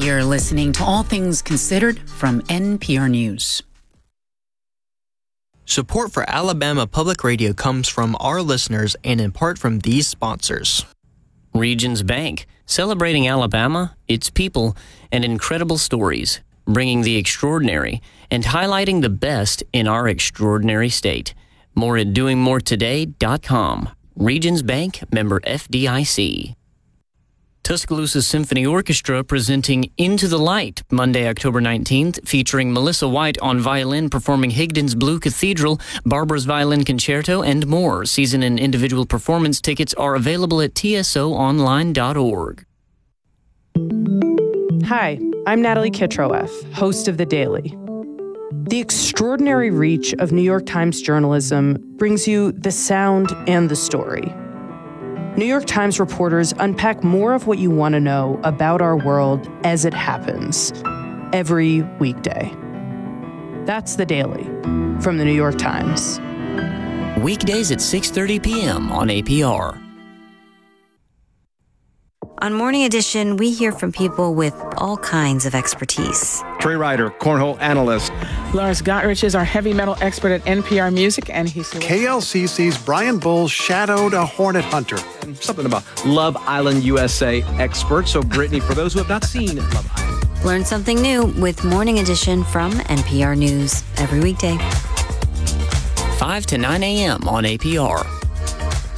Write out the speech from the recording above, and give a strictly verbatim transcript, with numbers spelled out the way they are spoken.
You're listening to All Things Considered from N P R News. Support for Alabama Public Radio comes from our listeners and in part from these sponsors. Regions Bank, celebrating Alabama, its people, and incredible stories, bringing the extraordinary and highlighting the best in our extraordinary state. More at doing more today dot com. Regions Bank, member F D I C. Tuscaloosa Symphony Orchestra presenting Into the Light, Monday, October nineteenth, featuring Melissa White on violin performing Higdon's Blue Cathedral, Barbara's Violin Concerto, and more. Season and individual performance tickets are available at T S O online dot org. Hi, I'm Natalie Kitroeff, host of The Daily. The extraordinary reach of New York Times journalism brings you the sound and the story. New York Times reporters unpack more of what you want to know about our world as it happens, every weekday. That's The Daily from The New York Times. Weekdays at six thirty p.m. on A P R. On Morning Edition, we hear from people with all kinds of expertise. Trey Ryder, cornhole analyst. Lawrence Gottridge is our heavy metal expert at N P R Music, and he's... K L C C's Brian Bull shadowed a hornet hunter. And something about Love Island U S A expert. So, Brittany, for those who have not seen Love Island. Learn something new with Morning Edition from N P R News every weekday. five to nine a.m. on A P R.